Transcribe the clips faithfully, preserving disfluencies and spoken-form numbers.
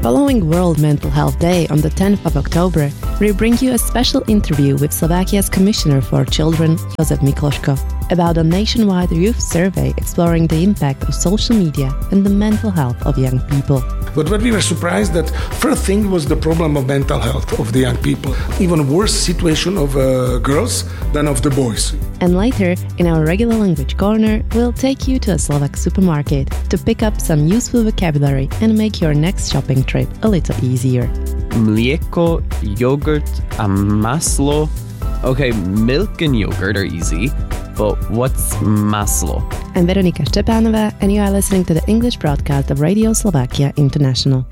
Following World Mental Health Day on the tenth of October, we bring you a special interview with Slovakia's Commissioner for Children, Jozef Mikloško, about a nationwide youth survey exploring the impact of social media and the mental health of young people. But what we were surprised that first thing was the problem of mental health of the young people. Even worse situation of uh, girls than of the boys. And later, in our regular language corner, we'll take you to a Slovak supermarket to pick up some useful vocabulary and make your next shopping trip a little easier. Mlieko, yogurt, a maslo. Okay, milk and yogurt are easy, but what's maslo? I'm Veronika Štepanova, and you are listening to the English broadcast of Radio Slovakia International.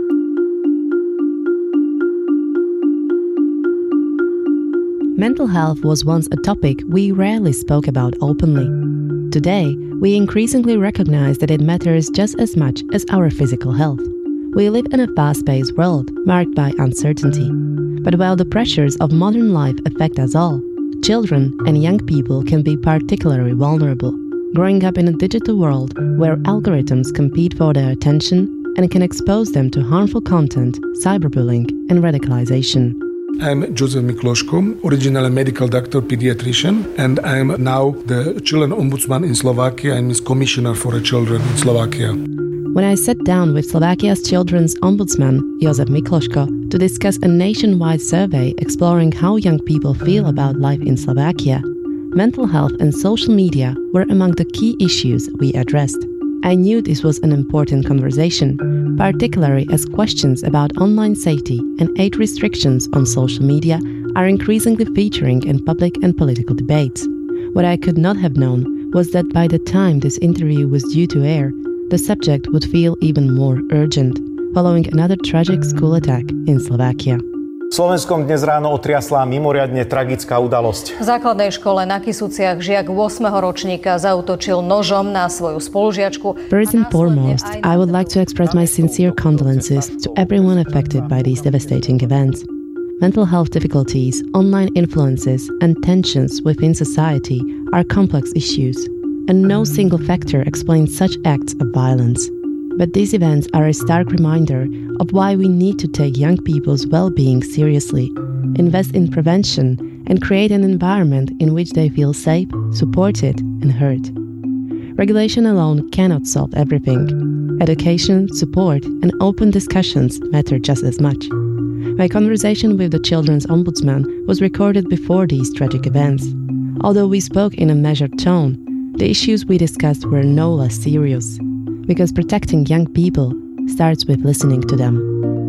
Mental health was once a topic we rarely spoke about openly. Today, we increasingly recognize that it matters just as much as our physical health. We live in a fast-paced world marked by uncertainty. But while the pressures of modern life affect us all, children and young people can be particularly vulnerable, growing up in a digital world where algorithms compete for their attention and can expose them to harmful content, cyberbullying, and radicalization. I'm Jozef Mikloško, originally a medical doctor, pediatrician, and I'm now the Children Ombudsman in Slovakia and is Commissioner for the Children in Slovakia. When I sat down with Slovakia's Children's Ombudsman, Jozef Mikloško, to discuss a nationwide survey exploring how young people feel about life in Slovakia, mental health and social media were among the key issues we addressed. I knew this was an important conversation, particularly as questions about online safety and age restrictions on social media are increasingly featuring in public and political debates. What I could not have known was that by the time this interview was due to air, the subject would feel even more urgent, following another tragic school attack in Slovakia. Slovenskom dnes ráno otriasla mimoriadne tragická udalosť. V základnej škole na Kysuciach žiak ôsmeho ročníka zaútočil nožom na svoju spolužiačku. First and foremost, I would like to express my sincere condolences to everyone affected by these devastating events. Mental health difficulties, online influences, and tensions within society are complex issues, and no single factor explains such acts of violence. But these events are a stark reminder of why we need to take young people's well-being seriously, invest in prevention, and create an environment in which they feel safe, supported, and heard. Regulation alone cannot solve everything. Education, support, and open discussions matter just as much. My conversation with the Children's Ombudsman was recorded before these tragic events. Although we spoke in a measured tone, the issues we discussed were no less serious. Because protecting young people starts with listening to them.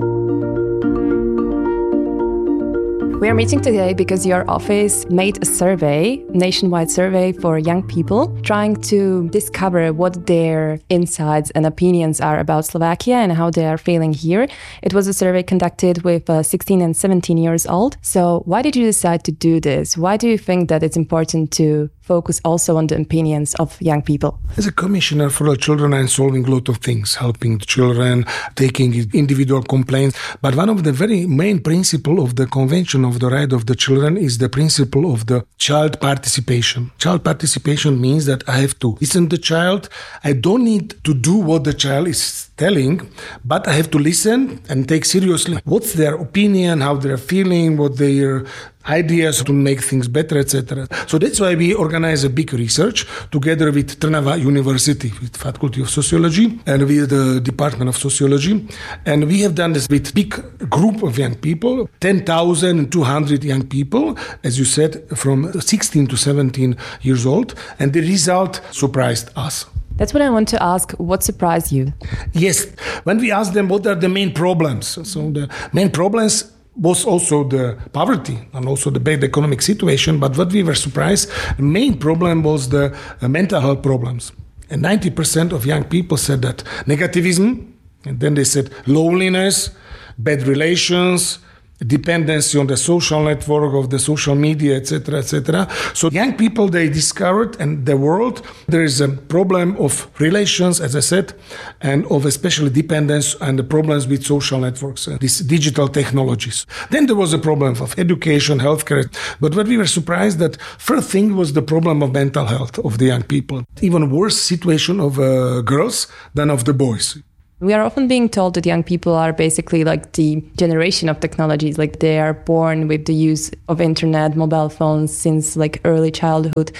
We are meeting today because your office made a survey, nationwide survey for young people, trying to discover what their insights and opinions are about Slovakia and how they are feeling here. It was a survey conducted with uh, sixteen and seventeen years old. So why did you decide to do this? Why do you think that it's important to focus also on the opinions of young people? As a commissioner for the children, I'm solving a lot of things, helping the children, taking individual complaints. But one of the very main principles of the Convention of the Right of the Children is the principle of the child participation. Child participation means that I have to listen to the child. I don't need to do what the child is telling, but I have to listen and take seriously what's their opinion, how they're feeling, what their ideas to make things better, et cetera. So that's why we organize a big research together with Trnava University, with Faculty of Sociology and with the Department of Sociology. And we have done this with big group of young people, ten thousand two hundred young people, as you said, from sixteen to seventeen years old. And the result surprised us. That's what I want to ask. What surprised you? Yes. When we asked them what are the main problems, so the main problems was also the poverty and also the bad economic situation. But what we were surprised, the main problem was the uh, mental health problems. And ninety percent of young people said that negativism, and then they said loneliness, bad relations, dependency on the social network of the social media, et cetera, et cetera. So young people, they discovered in the world there is a problem of relations, as I said, and of especially dependence and the problems with social networks, uh, these digital technologies. Then there was a problem of education, healthcare. But what we were surprised that first thing was the problem of mental health of the young people. Even worse situation of uh, girls than of the boys. We are often being told that young people are basically like the generation of technologies, like they are born with the use of internet, mobile phones since like early childhood.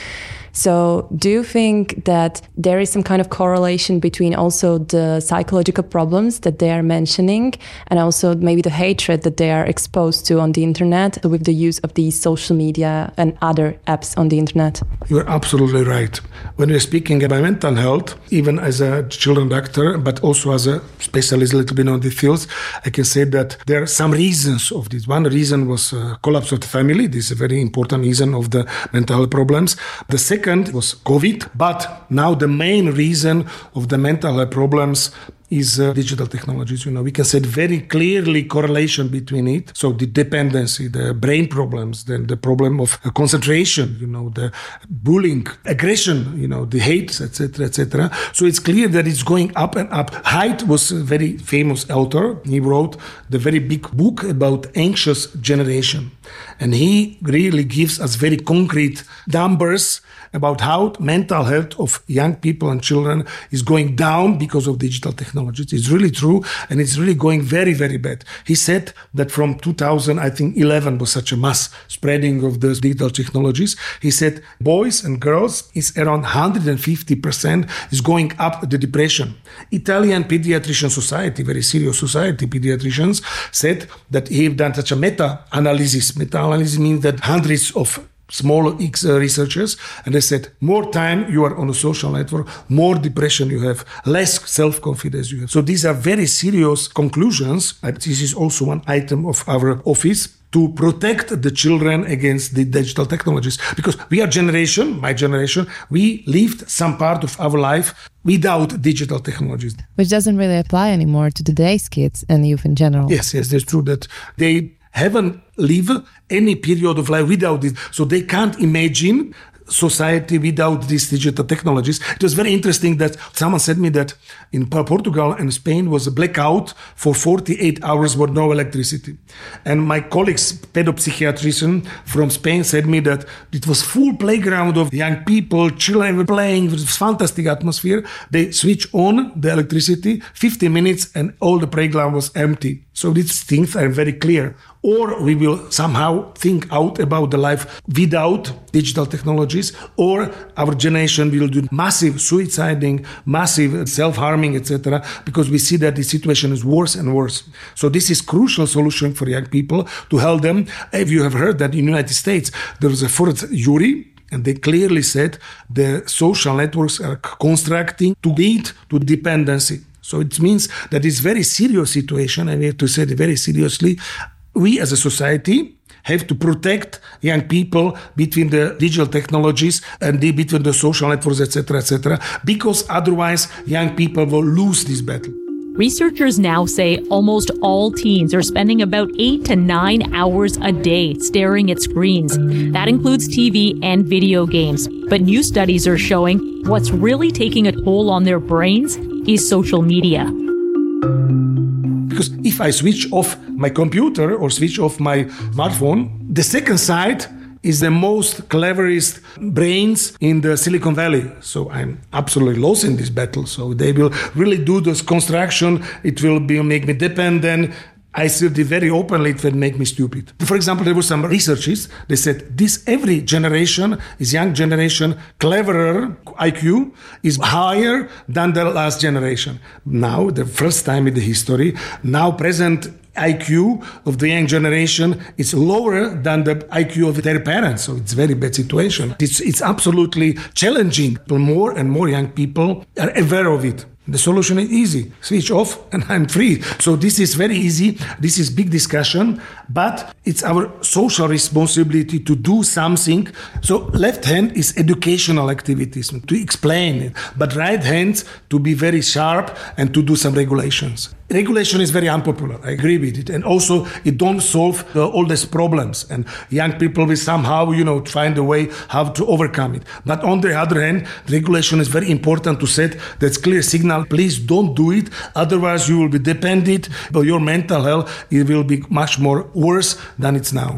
So do you think that there is some kind of correlation between also the psychological problems that they are mentioning and also maybe the hatred that they are exposed to on the internet with the use of these social media and other apps on the internet? You're absolutely right. When we're speaking about mental health, even as a children doctor, but also as a specialist a little bit on the fields, I can say that there are some reasons of this. One reason was uh, collapse of the family. This is a very important reason of the mental health problems. The second was COVID, but now the main reason of the mental health problems is uh, digital technologies. You know, we can say very clearly correlation between it. So the dependency, the brain problems, then the problem of uh, concentration, you know, the bullying, aggression, you know, the hate, et cetera, et cetera. So it's clear that it's going up and up. Haidt was a very famous author. He wrote the very big book about anxious generation. And he really gives us very concrete numbers about how mental health of young people and children is going down because of digital technologies. It's really true, and it's really going very, very bad. He said that from two thousand, I think eleven was such a mass spreading of the digital technologies. He said boys and girls is around one hundred fifty percent is going up the depression. Italian Pediatrician Society, very serious society, pediatricians, said that he have done such a meta-analysis. Meta-analysis means that hundreds of small X researchers, and they said, more time you are on a social network, more depression you have, less self-confidence you have. So these are very serious conclusions. And this is also one item of our office to protect the children against the digital technologies. Because we are generation, my generation, we lived some part of our life without digital technologies. Which doesn't really apply anymore to today's kids and youth in general. Yes, yes, it's true that they haven't lived any period of life without it. So they can't imagine society without these digital technologies. It was very interesting that someone said me that in Portugal and Spain was a blackout for forty-eight hours with no electricity. And my colleagues, pedopsychiatrician from Spain, said me that it was full playground of young people, children were playing, it was fantastic atmosphere. They switch on the electricity, fifteen minutes, and all the playground was empty. So these things are very clear. Or we will somehow think out about the life without digital technologies, or our generation will do massive suiciding, massive self-harming, et cetera, because we see that the situation is worse and worse. So this is crucial solution for young people to help them. If you have heard that in the United States, there was a fourth jury, and they clearly said the social networks are constructing to lead to dependency. So it means that it's a very serious situation, and we have to say it very seriously. We as a society have to protect young people between the digital technologies and the, between the social networks, et cetera, et cetera, because otherwise young people will lose this battle. Researchers now say almost all teens are spending about eight to nine hours a day staring at screens. That includes T V and video games. But new studies are showing what's really taking a toll on their brains is social media. Because if I switch off my computer or switch off my smartphone, the second side is the most cleverest brains in the Silicon Valley. So I'm absolutely lost in this battle. So they will really do this construction. It will be make me dependent. I said it very openly, it will make me stupid. For example, there were some researchers, they said this every generation is young generation, cleverer, I Q is higher than the last generation. Now, the first time in the history, now present I Q of the young generation is lower than the I Q of their parents. So it's a very bad situation. It's, it's absolutely challenging. More and more young people are aware of it. The solution is easy. Switch off and I'm free. So this is very easy. This is big discussion, but it's our social responsibility to do something. So left hand is educational activities to explain it, but right hand to be very sharp and to do some regulations. Regulation is very unpopular. I agree with it. And also it don't solve the, all these problems. And young people will somehow, you know, find a way how to overcome it. But on the other hand, regulation is very important to set that clear signal. Please don't do it. Otherwise you will be dependent. But your mental health, it will be much more worse than it's now.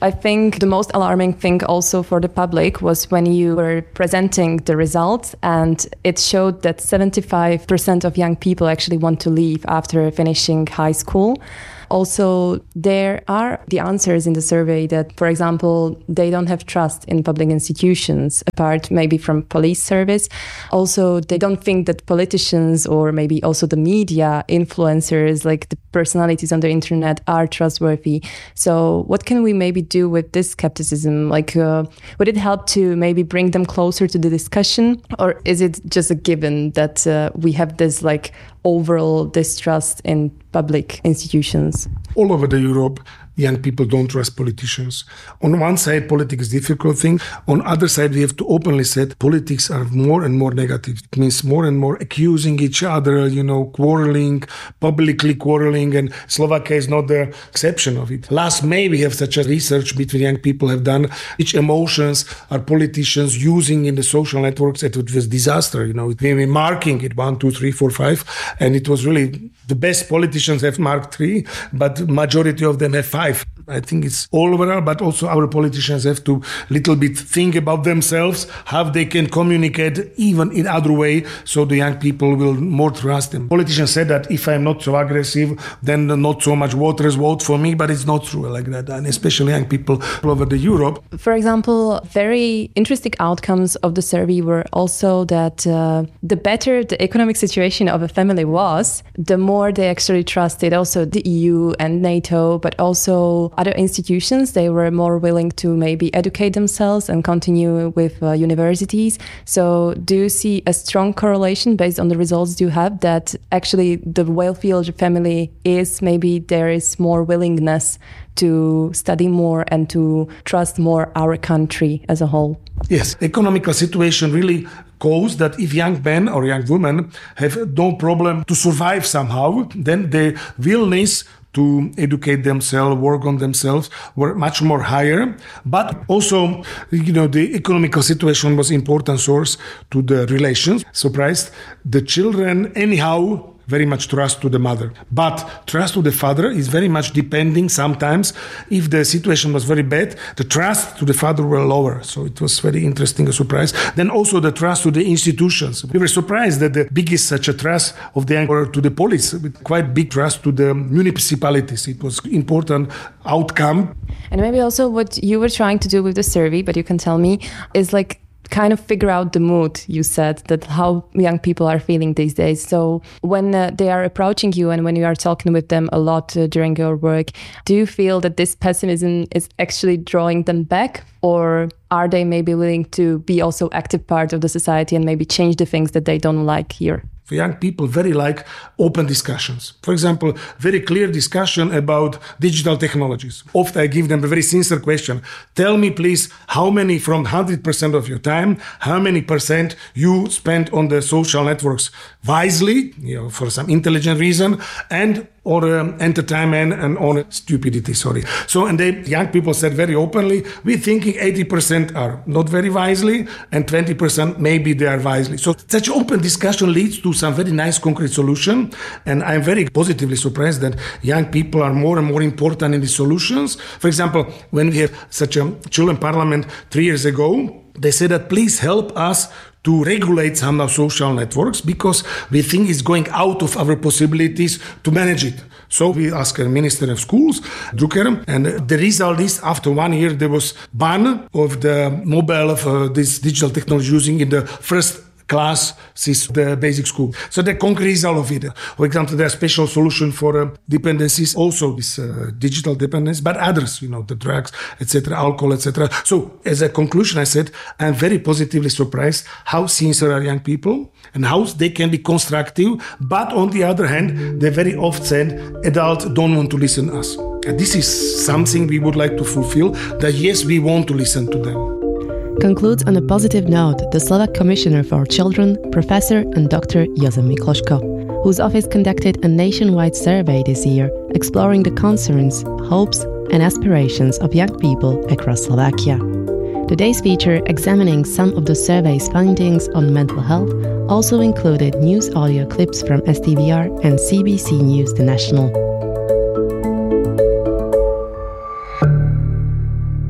I think the most alarming thing also for the public was when you were presenting the results, and it showed that seventy-five percent of young people actually want to leave after finishing high school. Also, there are the answers in the survey that, for example, they don't have trust in public institutions, apart maybe from police service. Also, they don't think that politicians or maybe also the media, influencers, like the personalities on the internet are trustworthy. So what can we maybe do with this skepticism? Like, uh, would it help to maybe bring them closer to the discussion? Or is it just a given that uh, we have this like overall distrust in public institutions? All over the Europe, young people don't trust politicians. On one side, politics is a difficult thing. On other side, we have to openly say politics are more and more negative. It means more and more accusing each other, you know, quarreling, publicly quarreling, and Slovakia is not the exception of it. Last May, we have such a research between young people have done which emotions are politicians using in the social networks. It was disaster, you know, we were marking it one, two, three, four, five, and it was really the best politicians have marked three, but majority of them have five. I think it's all overall, but also our politicians have to little bit think about themselves, how they can communicate even in other way, so the young people will more trust them. Politicians said that if I'm not so aggressive, then not so much voters vote for me, but it's not true like that, and especially young people all over the Europe. For example, very interesting outcomes of the survey were also that uh, the better the economic situation of a family was, the more they actually trusted also the E U and NATO, but also other institutions. They were more willing to maybe educate themselves and continue with uh, universities. So do you see a strong correlation based on the results you have that actually the wealthier family is, maybe there is more willingness to study more and to trust more our country as a whole? Yes, economical situation really goes that if young men or young women have no problem to survive somehow, then the willingness to educate themselves, work on themselves, were much more higher. But also, you know, the economical situation was important source to the relations. Surprised, the children anyhow very much trust to the mother. But trust to the father is very much depending sometimes. If the situation was very bad, the trust to the father were lower. So it was very interesting, a surprise. Then also the trust to the institutions. We were surprised that the biggest such a trust of the young were to the police, with quite big trust to the municipalities. It was important outcome. And maybe also what you were trying to do with the survey, but you can tell me, is like kind of figure out the mood. You said that how young people are feeling these days. So when uh, they are approaching you and when you are talking with them a lot uh, during your work, do you feel that this pessimism is actually drawing them back, or are they maybe willing to be also active part of the society and maybe change the things that they don't like here? For young people, very like open discussions. For example, very clear discussion about digital technologies. Often I give them a very sincere question. Tell me, please, how many from one hundred percent of your time, how many percent you spend on the social networks wisely, you know, for some intelligent reason, and or um, entertainment and on stupidity, sorry. So, and they, young people said very openly, we're thinking eighty percent are not very wisely and twenty percent maybe they are wisely. So such open discussion leads to some very nice concrete solution. And I'm very positively surprised that young people are more and more important in the solutions. For example, when we have such a children parliament three years ago, they said that please help us to regulate some of social networks because we think it's going out of our possibilities to manage it. So we asked the Minister of Schools, Drucker, and the result is after one year there was ban of the mobile of uh, this digital technology using in the first class is the basic school. So the concrete result of it. For example, there are special solutions for uh, dependencies, also this uh, digital dependence, but others, you know, the drugs, et cetera, alcohol, et cetera. So as a conclusion, I said, I'm very positively surprised how sincere are young people and how they can be constructive. But on the other hand, they very often adults don't want to listen to us. And this is something we would like to fulfill, that yes, we want to listen to them. Concludes on a positive note the Slovak Commissioner for Children, Professor and Doctor Jozef Mikloško, whose office conducted a nationwide survey this year exploring the concerns, hopes and aspirations of young people across Slovakia. Today's feature, examining some of the survey's findings on mental health, also included news audio clips from S T V R and C B C News The National.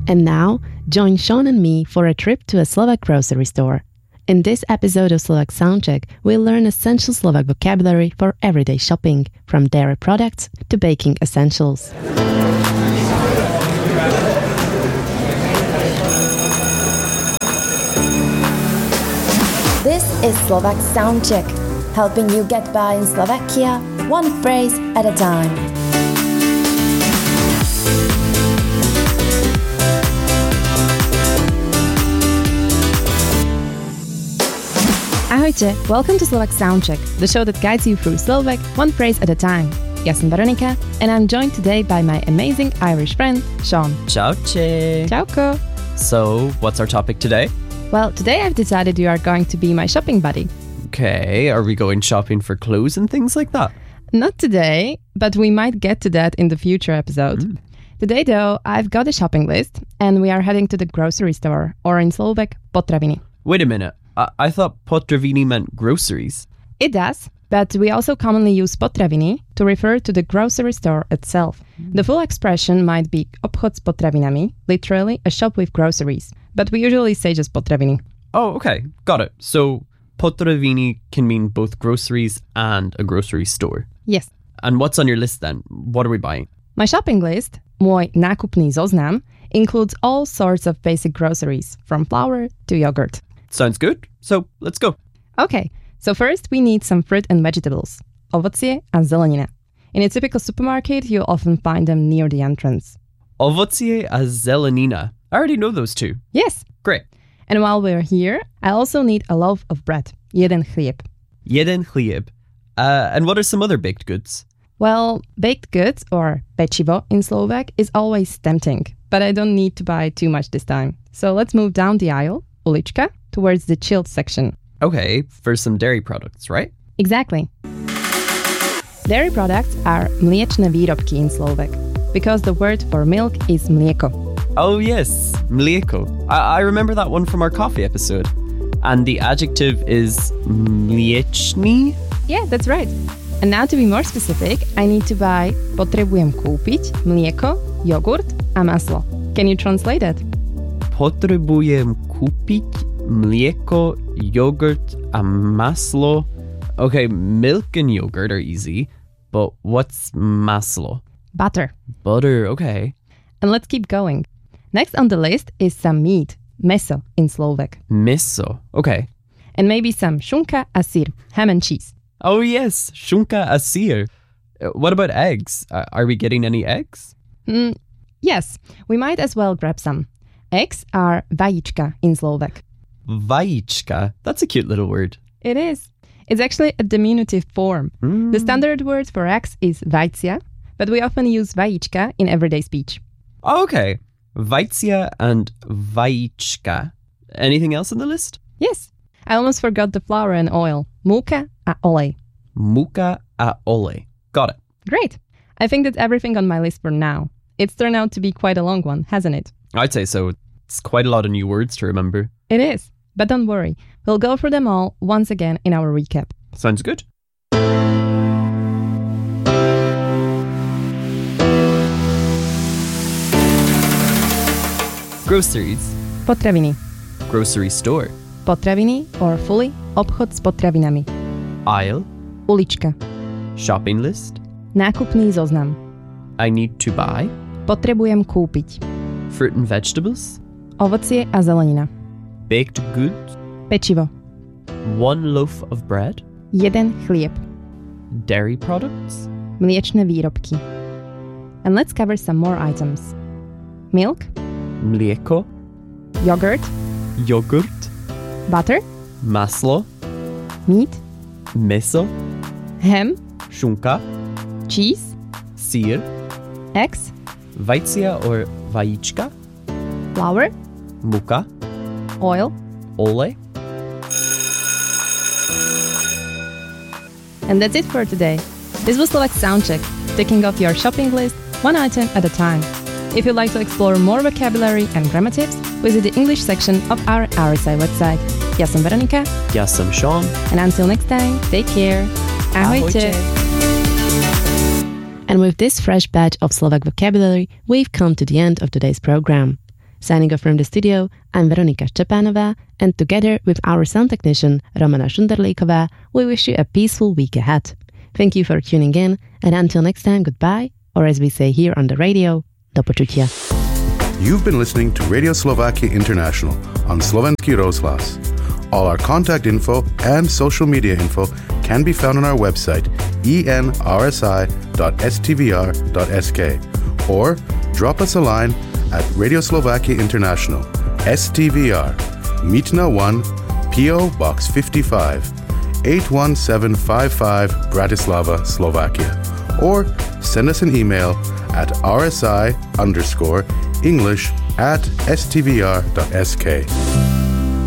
And now, join Sean and me for a trip to a Slovak grocery store. In this episode of Slovak Soundcheck, we'll learn essential Slovak vocabulary for everyday shopping, from dairy products to baking essentials. This is Slovak Soundcheck, helping you get by in Slovakia, one phrase at a time. Ahojte, welcome to Slovak Soundcheck, the show that guides you through Slovak, one phrase at a time. Ja som Veronika, and I'm joined today by my amazing Irish friend, Sean. Čauče. Čauko. So, what's our topic today? Well, today I've decided you are going to be my shopping buddy. Okay, are we going shopping for clothes and things like that? Not today, but we might get to that in the future episode. Mm. Today, though, I've got a shopping list, and we are heading to the grocery store, or in Slovak, potraviny. Wait a minute. I thought potraviny meant groceries. It does, but we also commonly use potraviny to refer to the grocery store itself. Mm. The full expression might be obchod s potravinami, literally a shop with groceries, but we usually say just potraviny. Oh, okay. Got it. So potraviny can mean both groceries and a grocery store. Yes. And what's on your list then? What are we buying? My shopping list, môj nákupný zoznam, includes all sorts of basic groceries, from flour to yogurt. Sounds good. So, let's go. Okay, so first we need some fruit and vegetables, ovocie a zelenina. In a typical supermarket, you'll often find them near the entrance. Ovocie a zelenina. I already know those two. Yes. Great. And while we're here, I also need a loaf of bread, jeden chlieb. Jeden chlieb. Uh, and what are some other baked goods? Well, baked goods, or pečivo in Slovak, is always tempting, but I don't need to buy too much this time. So let's move down the aisle, ulička, towards the chilled section. Okay, for some dairy products, right? Exactly. Dairy products are mliečne výrobky in Slovak, because the word for milk is mlieko. Oh yes, mlieko. I, I remember that one from our coffee episode. And the adjective is mliečný? Yeah, that's right. And now to be more specific, I need to buy potrebujem kúpiť mlieko, jogurt a maslo. Can you translate that? Potrebujem kúpiť mlieko, yogurt a maslo. Okay, milk and yogurt are easy, but what's maslo? Butter. Butter, okay. And let's keep going. Next on the list is some meat, meso in Slovak. Meso, okay. And maybe some šunka a sír, ham and cheese. Oh yes, šunka a sír. Uh, what about eggs? Uh, are we getting any eggs? Mm, yes, we might as well grab some. Eggs are vajíčka in Slovak. Vajíčka? That's a cute little word. It is. It's actually a diminutive form. Mm. The standard word for eggs is vajcia, but we often use vajíčka in everyday speech. Oh, okay. Vajcia and vajíčka. Anything else on the list? Yes. I almost forgot the flour and oil. Múka a olej. Múka a olej. Got it. Great. I think that's everything on my list for now. It's turned out to be quite a long one, hasn't it? I'd say so. It's quite a lot of new words to remember. It is. But don't worry. We'll go through them all once again in our recap. Sounds good. Groceries. Potraviny. Grocery store. Potraviny, or fully, obchod s potravinami. Aisle. Ulička. Shopping list. Nákupný zoznam. I need to buy. Potrebujem kúpiť. Fruit and vegetables. Ovocie a zelenina. Baked goods. Pečivo. One loaf of bread. Jeden chlieb. Dairy products. Mliečne výrobky. And let's cover some more items. Milk. Mlieko. Yogurt. Yogurt. Butter. Maslo. Meat. Meso. Ham. Šunka. Cheese. Sír. Eggs. Vajcia or vajíčka. Flour. Múka. Oil. Olej. And that's it for today. This was Slovak Soundcheck, ticking off your shopping list one item at a time. If you'd like to explore more vocabulary and grammar tips, visit the English section of our R S I website. Ja som Veronika. Ja som Sean. And until next time, take care. Ahojte. And with this fresh batch of Slovak vocabulary, we've come to the end of today's program. Signing off from the studio, I'm Veronika Szczepanova, and together with our sound technician, Romana Šunderlíková, we wish you a peaceful week ahead. Thank you for tuning in, and until next time, goodbye, or as we say here on the radio, do počutia. You've been listening to Radio Slovakia International on Slovenský rozhlas. All our contact info and social media info can be found on our website e n r s i dot s t v r dot s k or drop us a line at Radio Slovakia International, S T V R, Mýtna one, P O Box fifty-five, eight one seven five five, Bratislava, Slovakia. Or send us an email at rsi underscore English at s t v r dot s k.